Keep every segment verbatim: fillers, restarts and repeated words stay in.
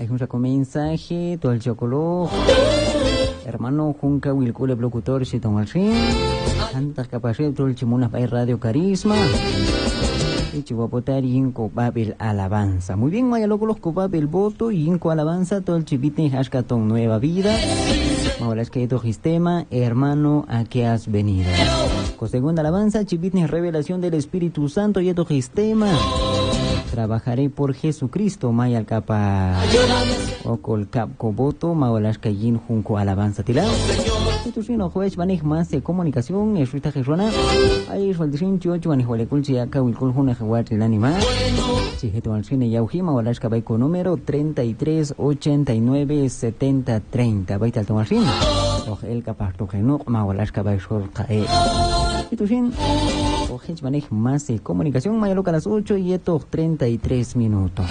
Hay un saco mensaje, todo el chocolate. Hermano Junca Wilcule locutor si ton alchin. Anta capacet todo el chimuna para Radio Carisma. Y chihuapotar y inco papel alabanza. Muy bien, maya loco los copapel voto y inco alabanza todo el chipite hashkaton nueva vida. Ahora es que tu sistema, hermano, ¿a qué has venido? Con segunda alabanza, chipitne revelación del Espíritu Santo y tu sistema. Trabajaré por Jesucristo, maya al capa o col cap coboto, maolas cayin junco alabanza tilao. Esto sí no jueves manej más de comunicación, es rita gesona. Ahí es el dieciocho ocho manejo culchi acá wilcul juna jaguar el animal. Si jeto al cine ya ujima maolas cabay con número treinta y tres ochenta y nueve setenta treinta. Baita al tomar fin. O el capaz to geno maolas cabay sol cae. Esto sí o jueves manej más de comunicación, maya loca a las ocho y esto treinta y tres minutos.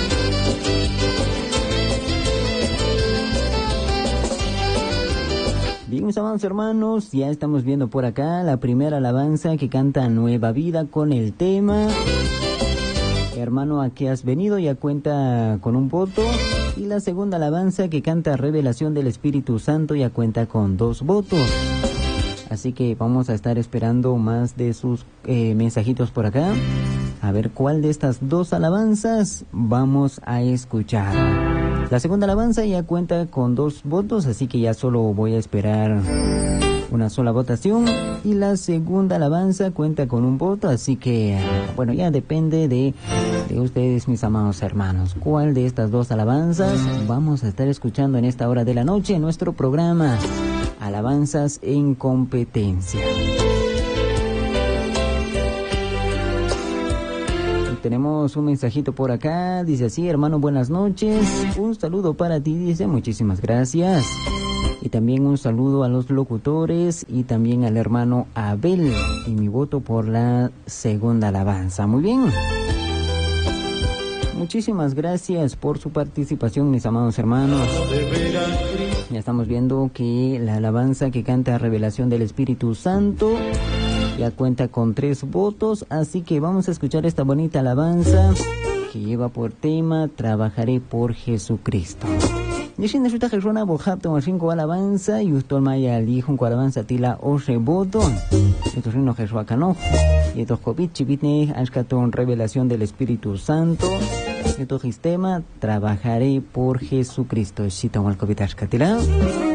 Bien, mis amados hermanos, ya estamos viendo por acá la primera alabanza que canta Nueva Vida con el tema Hermano, ¿a qué has venido? Ya cuenta con un voto. Y la segunda alabanza que canta Revelación del Espíritu Santo ya cuenta con dos votos. Así que vamos a estar esperando más de sus eh, mensajitos por acá. A ver cuál de estas dos alabanzas vamos a escuchar. La segunda alabanza ya cuenta con dos votos, así que ya solo voy a esperar una sola votación. Y la segunda alabanza cuenta con un voto, así que, bueno, ya depende de, de ustedes, mis amados hermanos. ¿Cuál de estas dos alabanzas vamos a estar escuchando en esta hora de la noche en nuestro programa Alabanzas en Competencia? Tenemos un mensajito por acá, dice así: hermano, buenas noches, un saludo para ti, dice, muchísimas gracias. Y también un saludo a los locutores y también al hermano Abel, y mi voto por la segunda alabanza. Muy bien, muchísimas gracias por su participación, mis amados hermanos. Ya estamos viendo que la alabanza que canta Revelación del Espíritu Santo ya cuenta con tres votos, así que vamos a escuchar esta bonita alabanza que lleva por tema Trabajaré por Jesucristo. Nishin de suta jesona bojapto mashinko alabanza y usted maya alijo un alabanza tila ose voto. Esto es un jesuacano. Y esto copit chipitne ashkaton Revelación del Espíritu Santo. Esto sistema Trabajaré por Jesucristo. Si tomo el copit ashkatila.